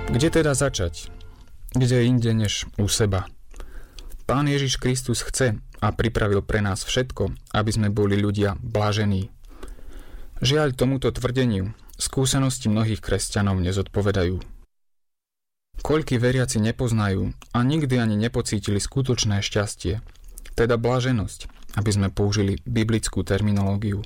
Kde teda začať? Kde inde než u seba? Pán Ježiš Kristus chce a pripravil pre nás všetko, aby sme boli ľudia blažení. Žiaľ, tomuto tvrdeniu skúsenosti mnohých kresťanov nezodpovedajú. Koľkí veriaci nepoznajú a nikdy ani nepocítili skutočné šťastie, teda blaženosť, aby sme použili biblickú terminológiu.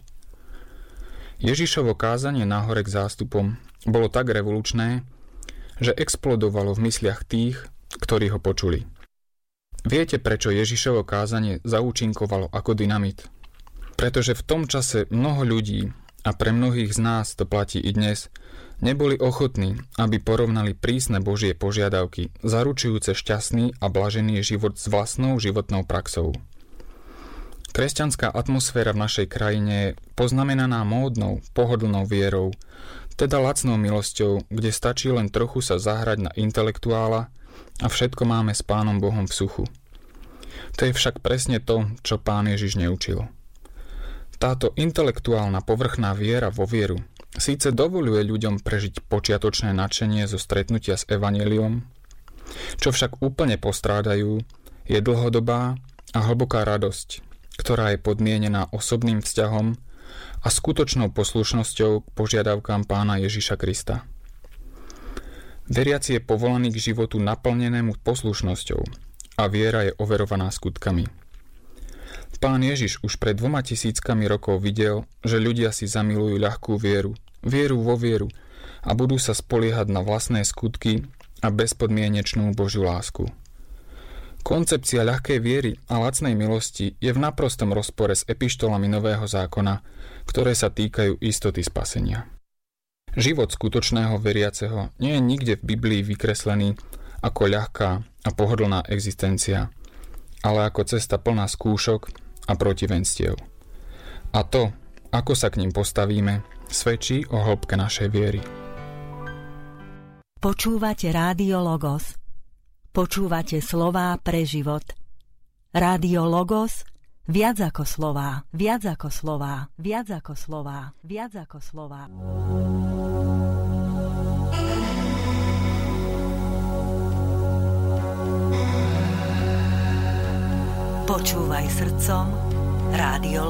Ježišovo kázanie na hore k zástupom bolo tak revolučné, že explodovalo v mysliach tých, ktorí ho počuli. Viete, prečo Ježišovo kázanie zaúčinkovalo ako dynamit? Pretože v tom čase mnoho ľudí, a pre mnohých z nás to platí i dnes, neboli ochotní, aby porovnali prísne Božie požiadavky, zaručujúce šťastný a blažený život s vlastnou životnou praxou. Kresťanská atmosféra v našej krajine je poznamenaná módnou, pohodlnou vierou, teda lacnou milosťou, kde stačí len trochu sa zahrať na intelektuála a všetko máme s Pánom Bohom v suchu. To je však presne to, čo Pán Ježiš neučil. Táto intelektuálna povrchná viera vo vieru síce dovoľuje ľuďom prežiť počiatočné nadšenie zo stretnutia s evanjeliom, čo však úplne postrádajú, je dlhodobá a hlboká radosť, ktorá je podmienená osobným vzťahom a skutočnou poslušnosťou k požiadavkám Pána Ježiša Krista. Veriaci je povolaný k životu naplnenému poslušnosťou a viera je overovaná skutkami. Pán Ježiš už pred 2000 rokov videl, že ľudia si zamilujú ľahkú vieru vo vieru a budú sa spoliehať na vlastné skutky a bezpodmienečnú Božiu lásku. Koncepcia ľahkej viery a lacnej milosti je v naprostom rozpore s epištolami Nového zákona, ktoré sa týkajú istoty spasenia. Život skutočného veriaceho nie je nikde v Biblii vykreslený ako ľahká a pohodlná existencia, ale ako cesta plná skúšok a protivenstiev. A to, ako sa k nim postavíme, svedčí o hĺbke našej viery. Počúvate Rádio Logos. Počúvate slová pre život. Rádio Logos, viac ako slová, viac ako slová, viac ako slová, viac ako slová. Počúvaj srdcom, Rádio